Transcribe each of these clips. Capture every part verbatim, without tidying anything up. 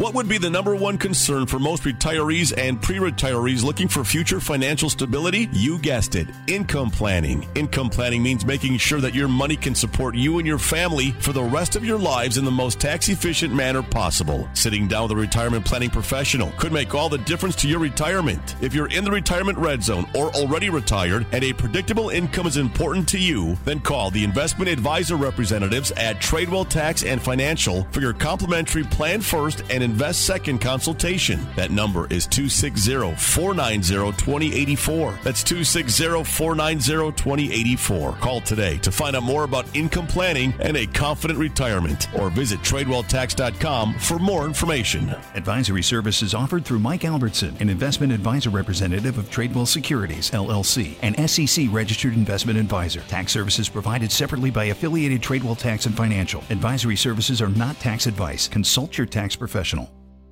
What would be the number one concern for most retirees and pre-retirees looking for future financial stability? You guessed it, income planning. Income planning means making sure that your money can support you and your family for the rest of your lives in the most tax-efficient manner possible. Sitting down with a retirement planning professional could make all the difference to your retirement. If you're in the retirement red zone or already retired and a predictable income is important to you, then call the investment advisor representatives at Tradewell Tax and Financial for your complimentary Plan First and Invest Second consultation. That number is two six zero, four nine zero, two zero eight four. That's two six zero, four nine zero, two zero eight four. Call today to find out more about income planning and a confident retirement, or visit tradewell tax dot com for more information. Advisory services offered through Mike Albertson, an investment advisor representative of Tradewell Securities, L L C, an S E C registered investment advisor. Tax services provided separately by affiliated Tradewell Tax and Financial. Advisory services are not tax advice. Consult your tax professional.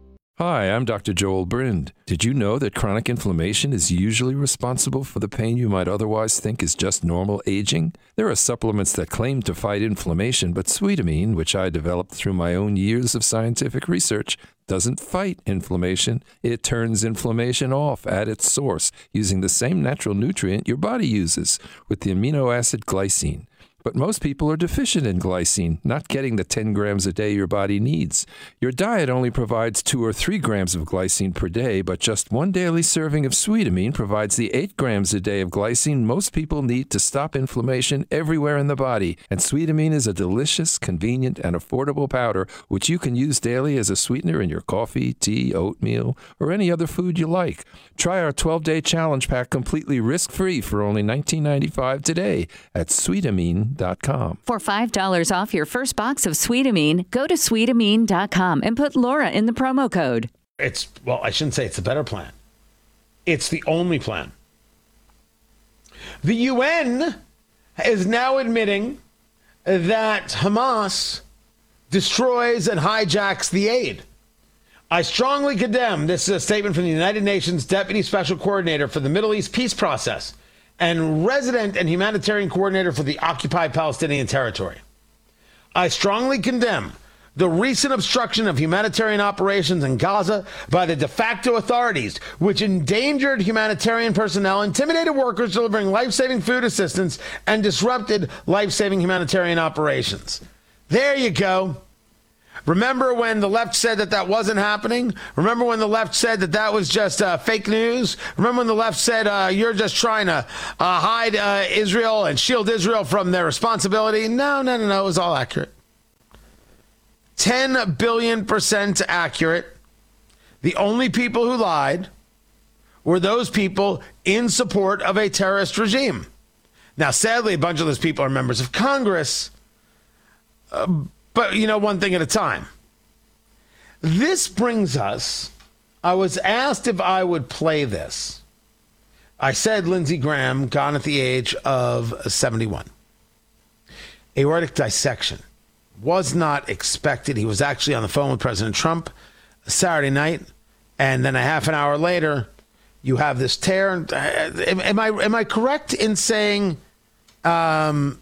Hi, I'm Doctor Joel Brind. Did you know that chronic inflammation is usually responsible for the pain you might otherwise think is just normal aging? There are supplements that claim to fight inflammation, but Sweetamine, which I developed through my own years of scientific research, doesn't fight inflammation. It turns inflammation off at its source using the same natural nutrient your body uses, with the amino acid glycine. But most people are deficient in glycine, not getting the ten grams a day your body needs. Your diet only provides two or three grams of glycine per day, but just one daily serving of Sweetamine provides the eight grams a day of glycine most people need to stop inflammation everywhere in the body. And Sweetamine is a delicious, convenient, and affordable powder which you can use daily as a sweetener in your coffee, tea, oatmeal, or any other food you like. Try our twelve-day challenge pack completely risk-free for only nineteen ninety-five today at Sweetamine dot com. For five dollars off your first box of Sweetamine, go to Sweetamine dot com and put Laura in the promo code. It's, well, I shouldn't say it's a better plan. It's the only plan. The U N is now admitting that Hamas destroys and hijacks the aid. I strongly condemn, this is a statement from the United Nations Deputy Special Coordinator for the Middle East Peace Process and resident and humanitarian coordinator for the occupied Palestinian territory. I strongly condemn the recent obstruction of humanitarian operations in Gaza by the de facto authorities, which endangered humanitarian personnel, intimidated workers delivering life-saving food assistance, and disrupted life-saving humanitarian operations. There you go. Remember when the left said that that wasn't happening? Remember when the left said that that was just uh, fake news? Remember when the left said uh, you're just trying to uh, hide uh, Israel and shield Israel from their responsibility? No, no, no, no. It was all accurate. ten billion percent accurate. The only people who lied were those people in support of a terrorist regime. Now, sadly, a bunch of those people are members of Congress. Uh, But, you know, one thing at a time. This brings us, I was asked if I would play this. I said Lindsey Graham, gone at the age of seventy-one. Aortic dissection. Was not expected. He was actually on the phone with President Trump Saturday night. And then a half an hour later, you have this tear. Am, am I, am I correct in saying... Um,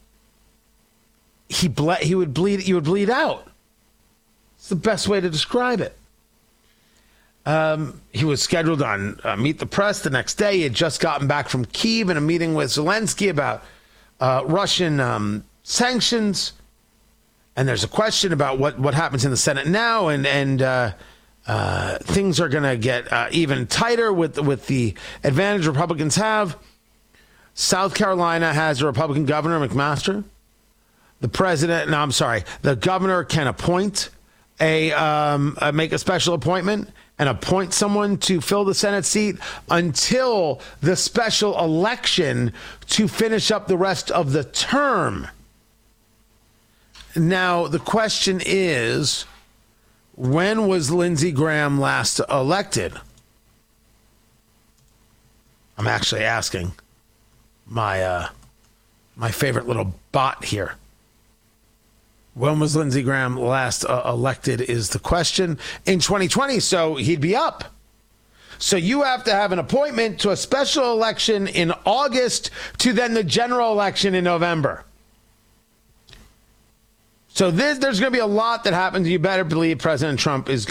He ble- he would bleed. He would bleed out. It's the best way to describe it. Um, he was scheduled on uh, Meet the Press the next day. He had just gotten back from Kyiv in a meeting with Zelensky about uh, Russian um, sanctions. And there's a question about what, what happens in the Senate now, and and uh, uh, things are going to get uh, even tighter with with the advantage Republicans have. South Carolina has a Republican governor, McMaster. The president, no, I'm sorry, the governor can appoint a, um, uh, make a special appointment and appoint someone to fill the Senate seat until the special election to finish up the rest of the term. Now, the question is, when was Lindsey Graham last elected? I'm actually asking my, uh, my favorite little bot here. When was Lindsey Graham last uh, elected is the question. In twenty twenty, so he'd be up. So you have to have an appointment to a special election in August to then the general election in November. So this, there's going to be a lot that happens. You better believe President Trump is